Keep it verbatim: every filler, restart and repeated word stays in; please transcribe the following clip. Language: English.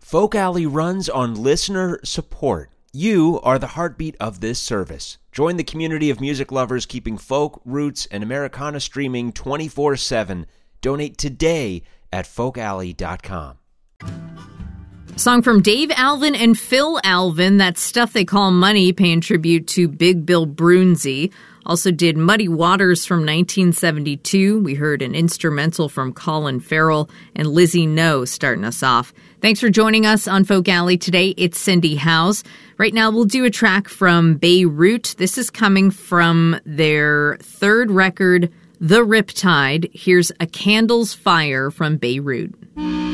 Folk Alley runs on listener support. You are the heartbeat of this service. Join the community of music lovers keeping folk, roots, and Americana streaming twenty-four seven. Donate today at folk alley dot com. Song from Dave Alvin and Phil Alvin, That Stuff They Call Money, paying tribute to Big Bill Broonzy. Also did Muddy Waters from nineteen seventy-two. We heard an instrumental from Colin Farrell, and Lizzie No starting us off. Thanks for joining us on Folk Alley today. It's Cindy Howes. Right now we'll do a track from Beirut. This is coming from their third record, The Riptide. Here's A Candle's Fire from Beirut.